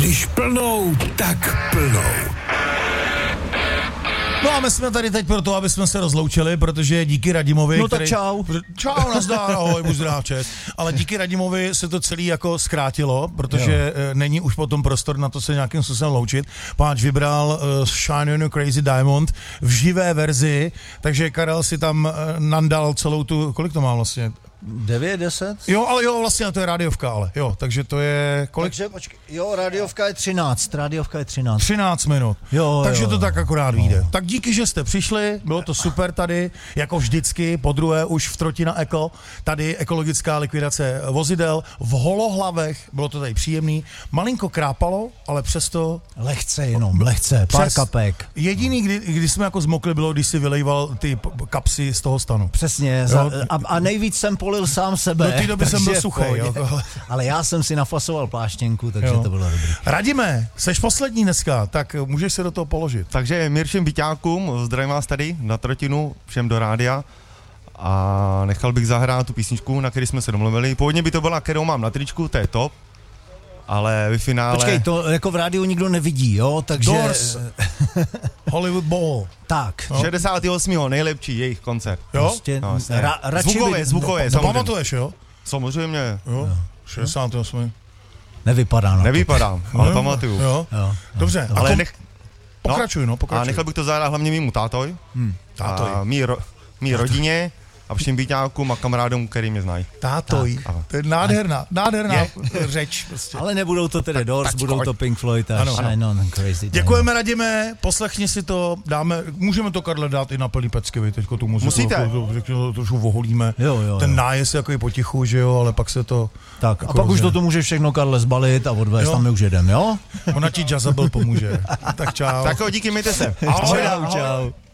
Když plnou, tak plnou. No a my jsme tady teď proto, aby jsme se rozloučili, protože díky Radimovi... No tak čau. Čau, nazdar, ahoj, buď zdrav, čest. Ale díky Radimovi se to celý jako zkrátilo, protože není už potom prostor na to se nějakým způsobem loučit. Páč vybral Shine on a Crazy Diamond v živé verzi, takže Karel si tam nandal celou tu... Kolik to má vlastně? 9, 10? Jo, ale jo, vlastně to je rádiovka, ale jo, takže to je... Kolik? Takže počkej, jo, rádiovka je 13, 13 minut. Jo, takže jo. to tak akorát vyjde. Tak díky, že jste přišli, bylo to super tady, jako vždycky, podruhé už v Trotina Eko, tady ekologická likvidace vozidel, v Holohlavech, bylo to tady příjemný, malinko krápalo, ale přesto... Lehce, pár kapek. Jediný, kdy jsme jako zmokli, bylo, když si vylejval ty kapsy z toho stanu. Přesně, a nejvíc jsem polil sám sebe. Do té doby jsem byl suchý. Ale já jsem si nafasoval pláštěnku, takže to bylo dobrý. Radime, seš poslední dneska, tak můžeš se do toho položit. Takže mír všem byťákům, zdravím vás tady na Trotinu, všem do rádia a nechal bych zahrát tu písničku, na který jsme se domluvili. Původně by to byla, kterou mám na tričku, to je top, ale ve finále... Počkej, to jako v rádiu nikdo nevidí, jo, takže... Doors, Hollywood Bowl. Tak. No. 68. nejlepší jejich koncert. Jo? Prostě No, zvukově, To pamatuješ, jo? Samozřejmě. Jo, 68. Nevypadá na Nevypadám, ale pamatuju. Jo. Dobře, Ale pokračuj. A nechal bych to zahrát hlavně mýmu tátoj. Tátoj. A mý rodině a všem byťákům a kamarádům, který mě znají. Tátoj. To je nádherná řeč. Prostě. Ale nebudou to tedy Doors, budou to Pink Floyd a Shine on a Crazy. Děkujeme, Radime, poslechni si to, můžeme to, Karle, dát i na plný pecky, vy teďko tu muziku. Musíte. To trošku oholíme. Jo. Ten nájezd je jako i potichu, že jo, ale pak se to... Tak, jako a pak už to může všechno, Karle, zbalit a odvést, tam my už jedem, jo? Ona ti Jazabel pomůže. Tak čau. Tak díky, mějte se. Ahoj. Čau.